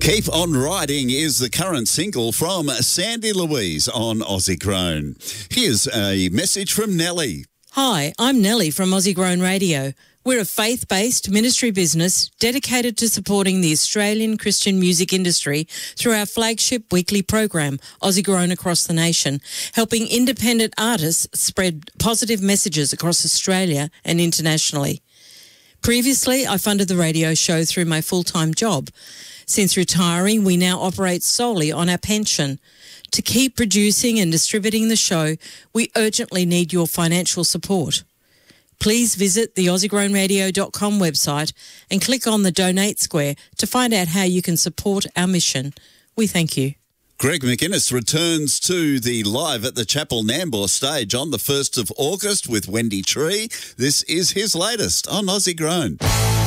Keep On Riding is the current single from Sandy Louise on Aussie Grown. Here's a message from Nellie. Hi, I'm Nellie from Aussie Grown Radio. We're a faith-based ministry business dedicated to supporting the Australian Christian music industry through our flagship weekly program, Aussie Grown Across the Nation, helping independent artists spread positive messages across Australia and internationally. Previously, I funded the radio show through my full-time job. Since retiring, we now operate solely on our pension. To keep producing and distributing the show, we urgently need your financial support. Please visit the AussieGrownRadio.com website and click on the Donate Square to find out how you can support our mission. We thank you. Greg McInnes returns to the Live at the Chapel Nambour stage on the 1st of August with Wendy Tree. This is his latest on Aussie Grown.